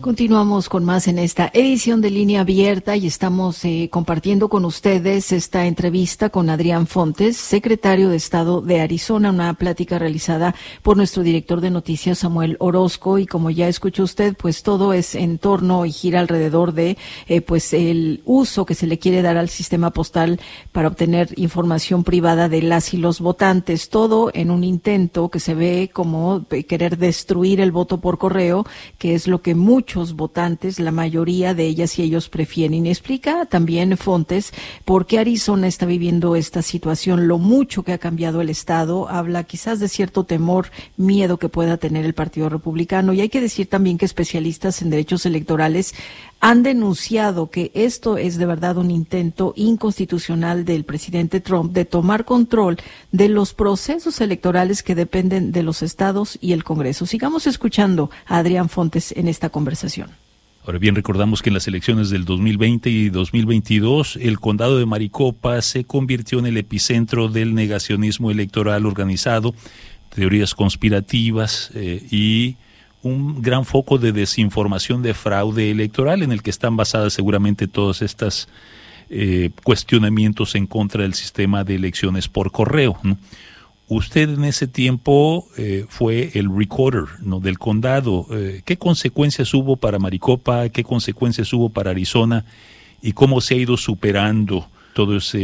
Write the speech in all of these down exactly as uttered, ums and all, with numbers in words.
Continuamos con más en esta edición de Línea Abierta y estamos eh, compartiendo con ustedes esta entrevista con Adrián Fontes, secretario de Estado de Arizona, una plática realizada por nuestro director de noticias Samuel Orozco, y como ya escuchó usted, pues todo es en torno y gira alrededor de eh, pues el uso que se le quiere dar al sistema postal para obtener información privada de las y los votantes, todo en un intento que se ve como querer destruir el voto por correo, que es lo que muchos votantes, la mayoría de ellas y ellos prefieren. Y explica también Fontes por qué Arizona está viviendo esta situación, lo mucho que ha cambiado el estado. Habla quizás de cierto temor, miedo que pueda tener el Partido Republicano. Y hay que decir también que especialistas en derechos electorales han denunciado que esto es de verdad un intento inconstitucional del presidente Trump de tomar control de los procesos electorales que dependen de los estados y el Congreso. Sigamos escuchando a Adrián Fontes en esta conversación. Ahora bien, recordamos que en las elecciones del dos mil veinte y dos mil veintidós, el condado de Maricopa se convirtió en el epicentro del negacionismo electoral organizado, teorías conspirativas eh, y un gran foco de desinformación, de fraude electoral, en el que están basadas seguramente todos estos eh, cuestionamientos en contra del sistema de elecciones por correo, ¿no? Usted en ese tiempo eh, fue el recorder, ¿no?, del condado. Eh, ¿Qué consecuencias hubo para Maricopa? ¿Qué consecuencias hubo para Arizona? ¿Y cómo se ha ido superando todo ese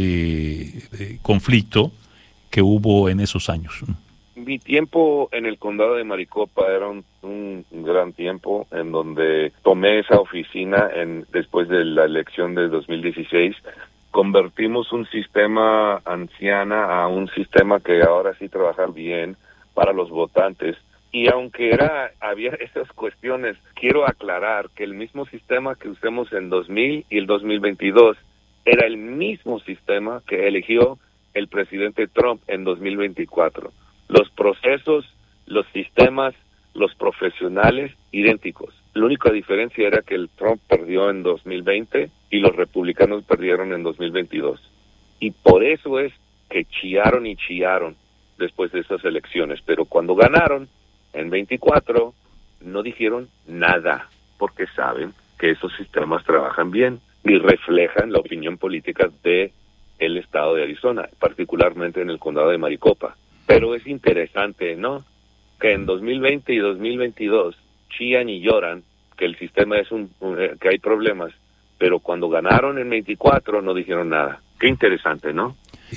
eh, conflicto que hubo en esos años? Mi tiempo en el condado de Maricopa era un, un gran tiempo en donde tomé esa oficina en, después de la elección de dos mil dieciséis. Convertimos un sistema anciana a un sistema que ahora sí trabaja bien para los votantes. Y aunque era había esas cuestiones, quiero aclarar que el mismo sistema que usamos en dos mil y el dos mil veintidós era el mismo sistema que eligió el presidente Trump en dos mil veinticuatro. Los procesos, los sistemas, los profesionales, idénticos. La única diferencia era que el Trump perdió en dos mil veinte y los republicanos perdieron en dos mil veintidós. Y por eso es que chillaron y chillaron después de esas elecciones. Pero cuando ganaron en veinticuatro, no dijeron nada, porque saben que esos sistemas trabajan bien y reflejan la opinión política de el estado de Arizona, particularmente en el condado de Maricopa. Pero es interesante, ¿no?, que en dos mil veinte y dos mil veintidós chillan y lloran que el sistema es un, que hay problemas, pero cuando ganaron en veinticuatro no dijeron nada. Qué interesante, ¿no?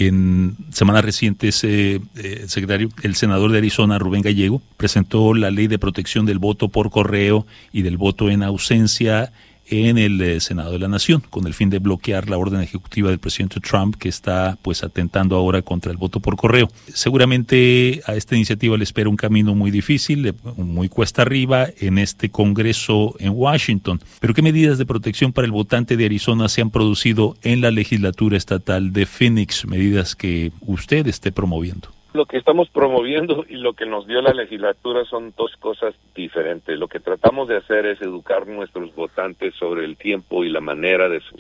En semanas recientes, eh, eh, secretario, el senador de Arizona, Rubén Gallego, presentó la ley de protección del voto por correo y del voto en ausencia en el eh, Senado de la Nación, con el fin de bloquear la orden ejecutiva del presidente Trump, que está pues atentando ahora contra el voto por correo. Seguramente a esta iniciativa le espera un camino muy difícil, muy cuesta arriba en este Congreso en Washington. Pero ¿qué medidas de protección para el votante de Arizona se han producido en la legislatura estatal de Phoenix? Medidas que usted esté promoviendo. Lo que estamos promoviendo y lo que nos dio la legislatura son dos cosas diferentes. Lo que tratamos de hacer es educar a nuestros votantes sobre el tiempo y la manera de